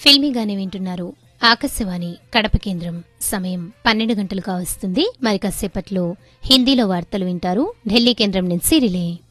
ఫిల్మీగానే వింటున్నారు. ఆకాశవాణి కడప కేంద్రం. సమయం 12 గంటలుగా వస్తుంది. మరి కాసేపట్లో హిందీలో వార్తలు వింటారు. ఢిల్లీ కేంద్రం నుంచి రిలే.